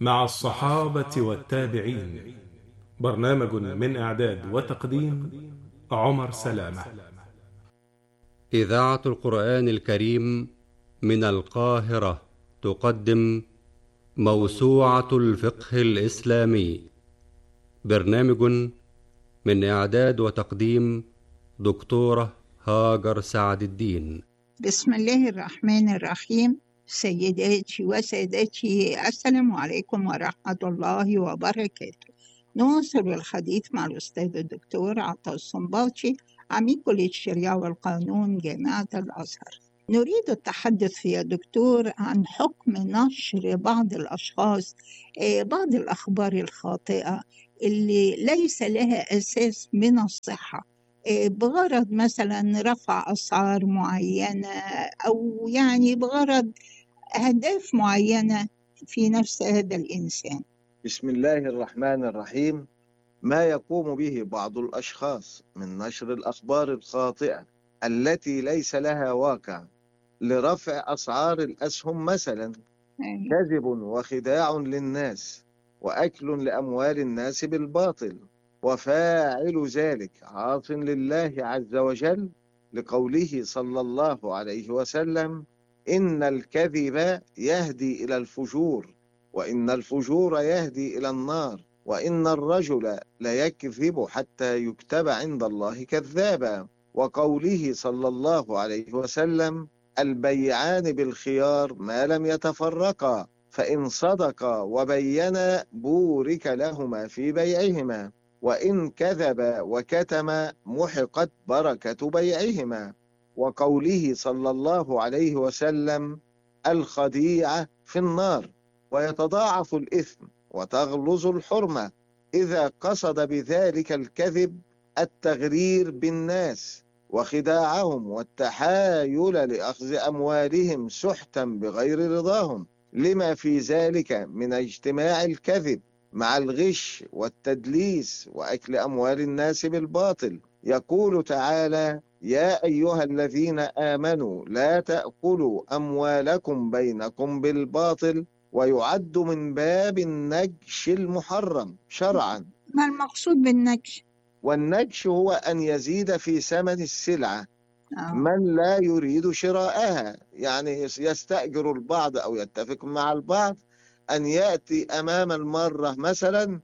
مع الصحابة والتابعين. برنامج من إعداد وتقديم عمر سلامة. إذاعة القرآن الكريم من القاهرة تقدم موسوعة الفقه الإسلامي. برنامج من إعداد وتقديم دكتورة هاجر سعد الدين. بسم الله الرحمن الرحيم. سيداتي وسادتي، السلام عليكم ورحمة الله وبركاته. نواصل الحديث مع الأستاذ الدكتور عطا الصنباطي، عميد كلية الشريعة والقانون جامعة الأزهر. نريد التحدث يا دكتور عن حكم نشر بعض الأشخاص بعض الأخبار الخاطئة اللي ليس لها أساس من الصحة، بغرض مثلا رفع أسعار معينة، أو يعني بغرض أهداف معينة في نفس هذا الإنسان. بسم الله الرحمن الرحيم. ما يقوم به بعض الأشخاص من نشر الأخبار الخاطئة التي ليس لها واقع لرفع أسعار الأسهم مثلا كذب وخداع للناس وأكل لأموال الناس بالباطل، وفاعل ذلك عاص لله عز وجل، لقوله صلى الله عليه وسلم: إن الكذب يهدي إلى الفجور، وإن الفجور يهدي إلى النار، وإن الرجل ليكذب حتى يكتب عند الله كذابا، وقوله صلى الله عليه وسلم: البيعان بالخيار ما لم يتفرقا، فإن صدقا وبينا بورك لهما في بيعهما، وإن كذبا وكتما محقت بركة بيعهما، وقوله صلى الله عليه وسلم: الخديعة في النار، ويتضاعف الإثم وتغلظ الحرمة إذا قصد بذلك الكذب التغرير بالناس وخداعهم والتحايل لأخذ أموالهم سحتا بغير رضاهم، لما في ذلك من اجتماع الكذب مع الغش والتدليس وأكل أموال الناس بالباطل. يقول تعالى: يا أيها الذين آمنوا لا تأكلوا أموالكم بينكم بالباطل، ويعد من باب النجش المحرم شرعا. ما المقصود بالنجش؟ والنجش هو أن يزيد في ثمن السلعة من لا يريد شراءها، يعني يستأجر البعض أو يتفق مع البعض أن يأتي أمام المرة مثلا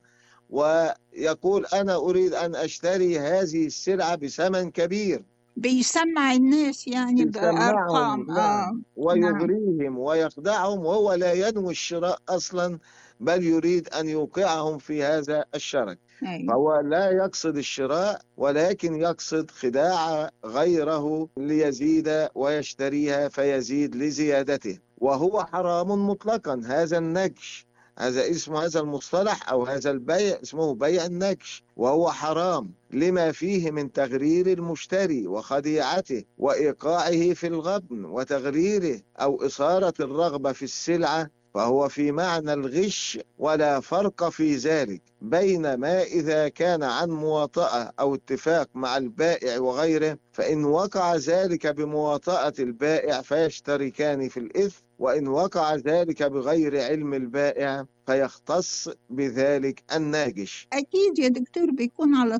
ويقول: أنا أريد أن أشتري هذه السلعة بثمن كبير، بيسمع الناس يعني بأرقام. نعم. ويغريهم ويخدعهم، وهو لا ينوي الشراء أصلا، بل يريد أن يوقعهم في هذا الشرك. فهو لا يقصد الشراء، ولكن يقصد خداع غيره ليزيد ويشتريها فيزيد لزيادته، وهو حرام مطلقا. هذا النجش، هذا اسمه، هذا المصطلح أو هذا البيع اسمه بيع النجش، وهو حرام لما فيه من تغرير المشتري وخديعته وإيقاعه في الغبن وتغريره أو إثارة الرغبة في السلعة، فهو في معنى الغش، ولا فرق في ذلك بين ما إذا كان عن مواطأة أو اتفاق مع البائع وغيره، فإن وقع ذلك بمواطأة البائع فيشتركان في الإثم، وإن وقع ذلك بغير علم البائع فيختص بذلك الناجش. أكيد يا دكتور بيكون على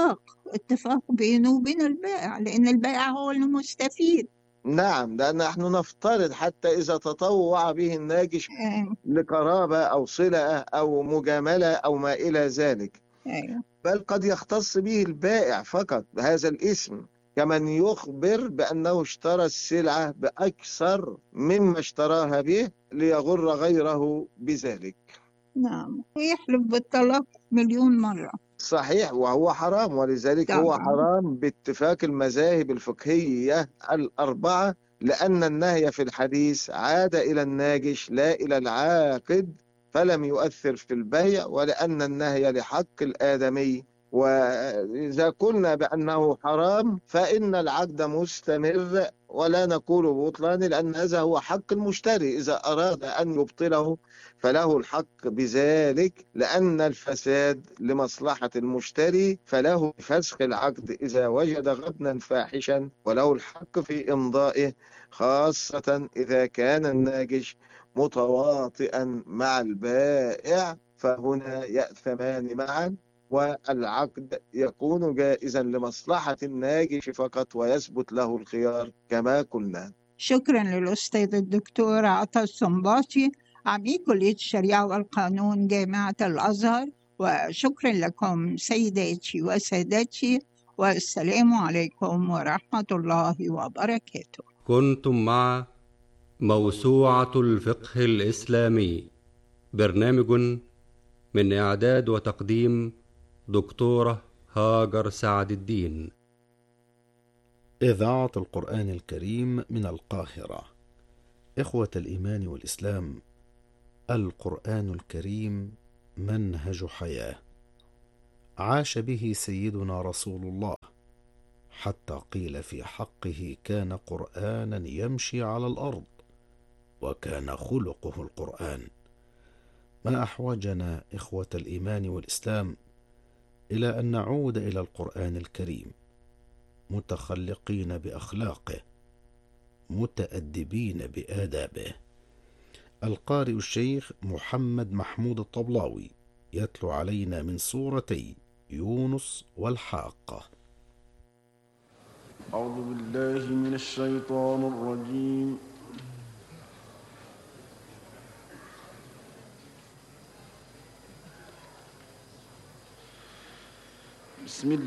اتفاق بينه وبين البائع، لأن البائع هو المستفيد. نعم، لأن نحن نفترض حتى إذا تطوع به الناجش لقرابة أو صلة أو مجاملة أو ما إلى ذلك، بل قد يختص به البائع فقط بهذا الاسم، كمن يخبر بأنه اشترى السلعة بأكثر مما اشتراها به ليغر غيره بذلك. نعم، ويحلف بالطلاق مليون مرة. صحيح، وهو حرام، ولذلك طبعا هو حرام باتفاق المذاهب الفقهية الأربعة، لأن النهي في الحديث عاد إلى الناجش لا إلى العاقد، فلم يؤثر في البيع، ولأن النهي لحق الآدمي، وإذا قلنا بأنه حرام فإن العقد مستمر ولا نقول ببطلان، لأن هذا هو حق المشتري، إذا أراد أن يبطله فله الحق بذلك، لأن الفساد لمصلحة المشتري، فله فسخ العقد إذا وجد غبنا فاحشا، وله الحق في إمضائه، خاصة إذا كان الناجش متواطئا مع البائع فهنا يأثمان معا، والعقد يكون جائزا لمصلحة الناجش فقط ويثبت له الخيار كما قلنا. شكرا للأستاذ الدكتور عطا السنباطي عميد كلية الشريعة والقانون جامعة الأزهر، وشكرا لكم سيداتي وسادتي، والسلام عليكم ورحمة الله وبركاته. كنتم مع موسوعة الفقه الإسلامي، برنامج من إعداد وتقديم دكتورة هاجر سعد الدين. إذاعة القرآن الكريم من القاهرة. إخوة الإيمان والإسلام، القرآن الكريم منهج حياة عاش به سيدنا رسول الله، حتى قيل في حقه كان قرآنا يمشي على الأرض، وكان خلقه القرآن. ما أحوجنا إخوة الإيمان والإسلام إلى أن نعود إلى القرآن الكريم متخلقين بأخلاقه، متأدبين بآدابه. القارئ الشيخ محمد محمود الطبلاوي يتلو علينا من سورتي يونس والحاقة. أعوذ بالله من الشيطان الرجيم. بسم الله